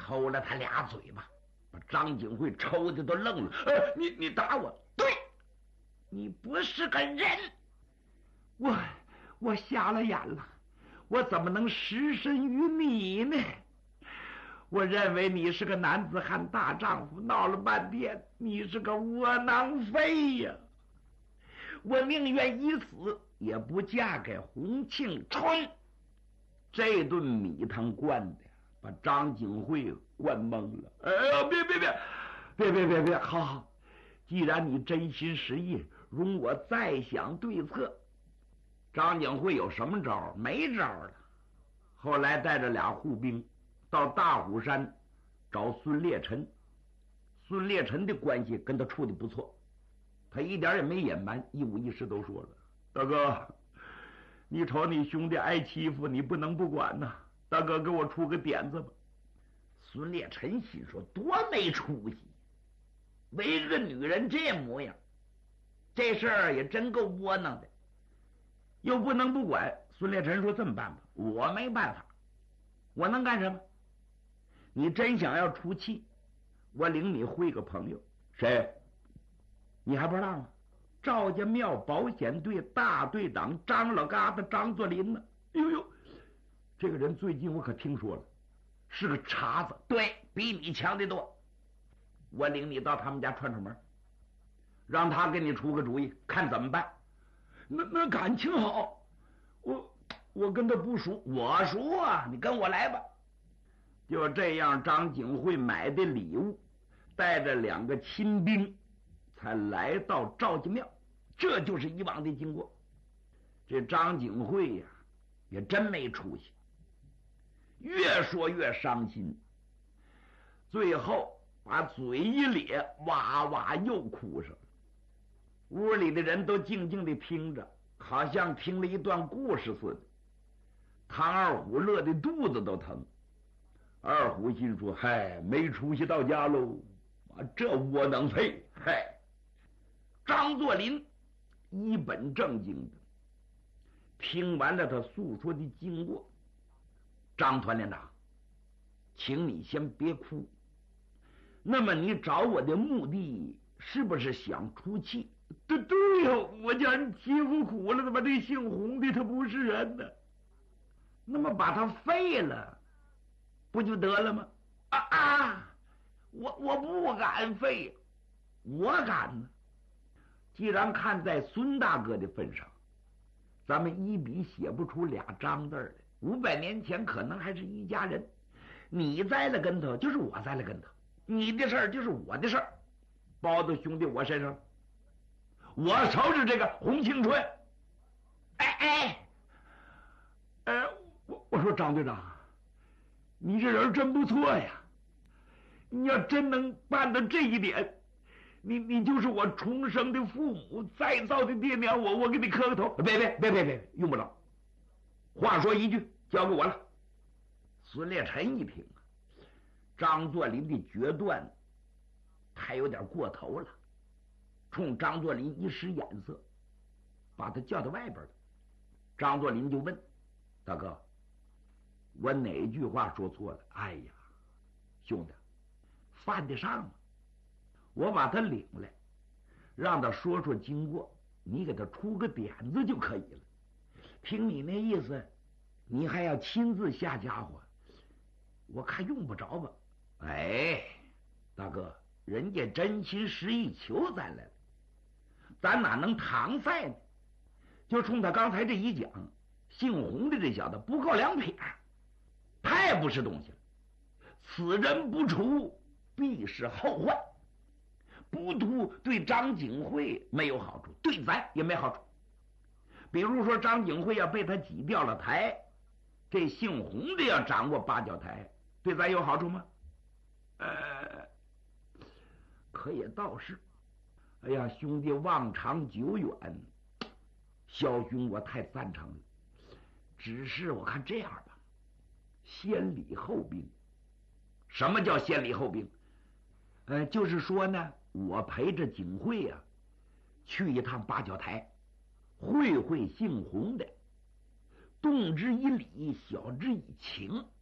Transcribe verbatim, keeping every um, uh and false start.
抽了他俩嘴巴，把张景惠抽的都愣了。哎，你你打我？对，你不是个人。我我瞎了眼了，我怎么能失身于你呢？我认为你是个男子汉大丈夫，闹了半天你是个窝囊废呀！我宁愿一死也不嫁给洪庆春。这顿米汤灌的把张景惠灌懵了。哎呀，别别别别别别别，好好，既然你真心实意，容我再想对策。张景惠有什么招？没招了。后来带着俩护兵到大虎山找孙烈臣，孙烈臣的关系跟他处的不错，他一点也没隐瞒，一五一十都说了。大哥，你瞅你兄弟挨欺负，你不能不管呐！大哥，给我出个点子吧。孙烈臣心说，多没出息，为个女人这模样，这事儿也真够窝囊的，又不能不管。孙烈臣说，这么办吧，我没办法，我能干什么？你真想要出气，我领你会个朋友。谁？你还不知道吗？赵家庙保险队大队长张老疙瘩张作霖呢。呦呦，这个人最近我可听说了，是个茬子，对比你强得多。我领你到他们家串串门，让他给你出个主意，看怎么办。那那感情好，我我跟他不熟。我熟啊，你跟我来吧。就这样，张景惠买的礼物，带着两个亲兵，才来到赵家庙。这就是以往的经过。这张景惠呀，也真没出息，越说越伤心，最后把嘴一咧，哇哇又哭上了。屋里的人都静静地听着，好像听了一段故事似的。唐二虎乐得肚子都疼。二虎心说，嗨，没出息到家喽，这窝囊废。嗨，张作霖一本正经的听完了他诉说的经过。张团连长，请你先别哭。那么你找我的目的是不是想出气？对对呀，我叫人欺负苦了，怎么这姓洪的他不是人呢？那么把他废了不就得了吗？啊啊！我我不敢废，我敢呢。既然看在孙大哥的份上，咱们一笔写不出俩张字来。五百年前可能还是一家人，你栽了跟头就是我栽了跟头，你的事儿就是我的事儿，包到兄弟我身上。我收拾这个洪庆春。哎哎哎，我我说张队长，你这人真不错呀！你要真能办到这一点，你你就是我重生的父母，再造的爹娘，我我给你磕个头。别别别别别，用不着。话说一句，交给我了。孙烈臣一听啊，张作霖的决断太有点过头了，冲张作霖一使眼色，把他叫到外边了。张作霖就问大哥，我哪句话说错了？哎呀，兄弟，犯得上吗？我把他领来，让他说说经过，你给他出个点子就可以了。听你那意思，你还要亲自下家伙，我看用不着吧。哎，大哥，人家真心实意求咱来了，咱哪能搪塞呢？就冲他刚才这一讲，姓洪的这小子不够两撇，太不是东西了。此人不除，必是后患。不图对张景惠没有好处，对咱也没好处。比如说张景惠要被他挤掉了台，这姓洪的要掌握八角台，对咱有好处吗？呃，可也倒是。哎呀，兄弟望长久远，肖兄我太赞成了。只是我看这样吧，先礼后兵。什么叫先礼后兵？呃，就是说呢，我陪着景惠啊去一趟八角台，会会姓洪的，动之以礼，晓之以情。